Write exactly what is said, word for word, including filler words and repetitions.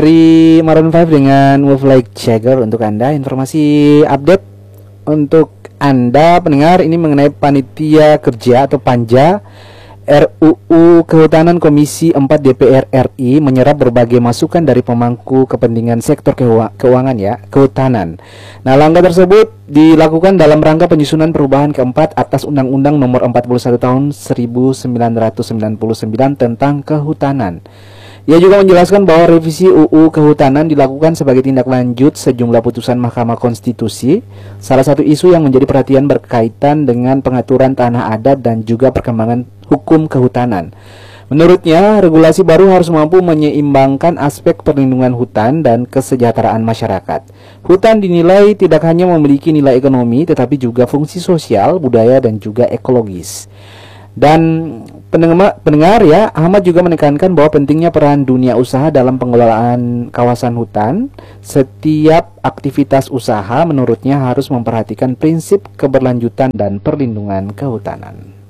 Dari Maroon lima dengan Move Like Jagger untuk Anda. Informasi update untuk Anda pendengar ini mengenai panitia kerja atau panja R U U Kehutanan Komisi empat D P R R I menyerap berbagai masukan dari pemangku kepentingan sektor keuangan ya, kehutanan. Nah, langkah tersebut dilakukan dalam rangka penyusunan perubahan keempat atas Undang-Undang Nomor empat puluh satu Tahun seribu sembilan ratus sembilan puluh sembilan tentang kehutanan. Ia juga menjelaskan bahwa revisi U U Kehutanan dilakukan sebagai tindak lanjut sejumlah putusan Mahkamah Konstitusi. Salah satu isu yang menjadi perhatian berkaitan dengan pengaturan tanah adat dan juga perkembangan hukum kehutanan. Menurutnya, regulasi baru harus mampu menyeimbangkan aspek perlindungan hutan dan kesejahteraan masyarakat. Hutan dinilai tidak hanya memiliki nilai ekonomi, tetapi juga fungsi sosial, budaya, dan juga ekologis. Dan pendengar, pendengar ya, Ahmad juga menekankan bahwa pentingnya peran dunia usaha dalam pengelolaan kawasan hutan. Setiap aktivitas usaha menurutnya harus memperhatikan prinsip keberlanjutan dan perlindungan kehutanan.